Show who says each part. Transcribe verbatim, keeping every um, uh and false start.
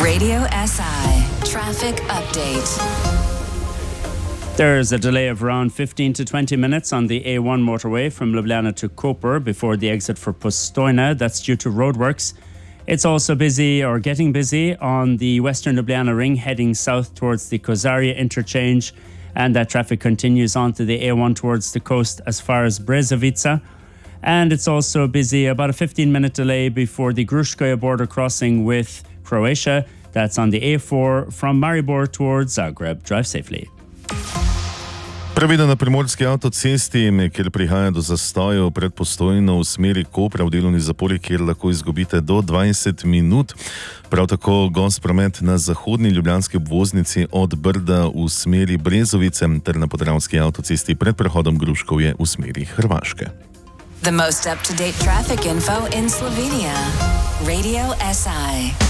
Speaker 1: Radio S I Traffic Update.
Speaker 2: There's a delay of around fifteen to twenty minutes on the A one motorway from Ljubljana to Koper before the exit for Postojna. That's due to roadworks. It's also busy or getting busy on the Western Ljubljana ring heading south towards the Kozaria interchange, and that traffic continues on to the A one towards the coast as far as Brezovica. And it's also busy, about a fifteen minute delay before the Gruškoje border crossing with Croatia. That's on the A four from Maribor towards Zagreb. Drive safely.
Speaker 3: Previda na primorski avtocesti, kjer prihaja do zastojev pred Postojno v smeri Kopra v delovni zapori, kjer lahko izgubite do dvajset minut. Prav tako gost promet na zahodni ljubljanski obvoznici od Brda v smeri Brezovice ter na podravski avtocesti pred prehodom Gruškovje v smeri Hrvaške.
Speaker 1: The most up-to-date traffic info in Slovenia. Radio S I.